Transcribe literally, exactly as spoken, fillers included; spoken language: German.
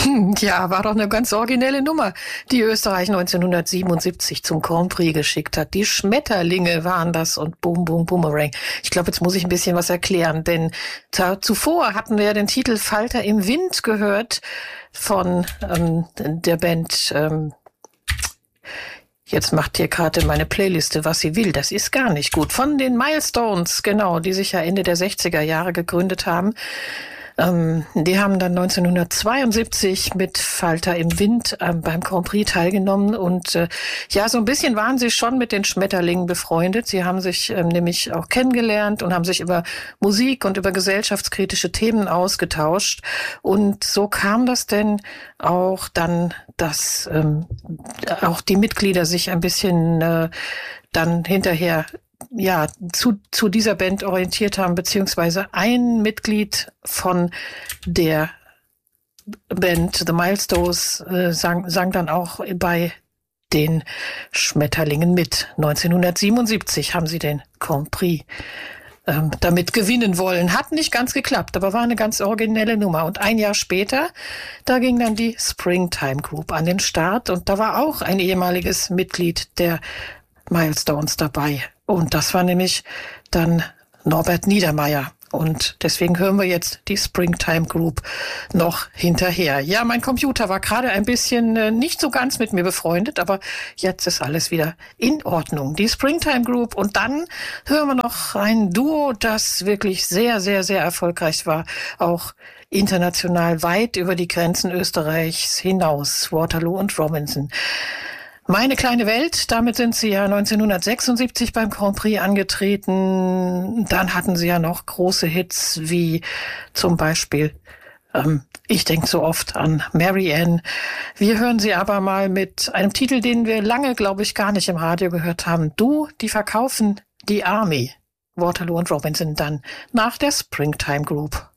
Ja, war doch eine ganz originelle Nummer, die Österreich neunzehnhundertsiebenundsiebzig zum Grand Prix geschickt hat. Die Schmetterlinge waren das und Boom Boom Boomerang. Ich glaube, jetzt muss ich ein bisschen was erklären, denn ta- zuvor hatten wir ja den Titel Falter im Wind gehört von ähm, der Band. Ähm, jetzt macht hier gerade meine Playliste, was sie will. Das ist gar nicht gut. Von den Milestones, genau, die sich ja Ende der sechziger Jahre gegründet haben. Ähm, die haben dann neunzehnhundertzweiundsiebzig mit Falter im Wind ähm, beim Grand Prix teilgenommen und äh, ja, so ein bisschen waren sie schon mit den Schmetterlingen befreundet. Sie haben sich ähm, nämlich auch kennengelernt und haben sich über Musik und über gesellschaftskritische Themen ausgetauscht und so kam das denn auch dann, dass ähm, auch die Mitglieder sich ein bisschen äh, dann hinterher ja, zu, zu dieser Band orientiert haben, beziehungsweise ein Mitglied von der Band The Milestones äh, sang, sang dann auch bei den Schmetterlingen mit. neunzehnhundertsiebenundsiebzig haben sie den Grand Prix ähm, damit gewinnen wollen. Hat nicht ganz geklappt, aber war eine ganz originelle Nummer. Und ein Jahr später, da ging dann die Springtime Group an den Start und da war auch ein ehemaliges Mitglied der Milestones dabei. Und das war nämlich dann Norbert Niedermeyer. Und deswegen hören wir jetzt die Springtime Group noch hinterher. Ja, mein Computer war gerade ein bisschen äh, nicht so ganz mit mir befreundet, aber jetzt ist alles wieder in Ordnung. Die Springtime Group und dann hören wir noch ein Duo, das wirklich sehr, sehr, sehr erfolgreich war. Auch international weit über die Grenzen Österreichs hinaus. Waterloo und Robinson. Meine kleine Welt, damit sind sie ja neunzehnhundertsechsundsiebzig beim Grand Prix angetreten. Dann hatten sie ja noch große Hits wie zum Beispiel, ähm, ich denke so oft an Mary Ann. Wir hören sie aber mal mit einem Titel, den wir lange, glaube ich, gar nicht im Radio gehört haben. Du, die verkaufen die Army. Waterloo und Robinson dann nach der Springtime Group.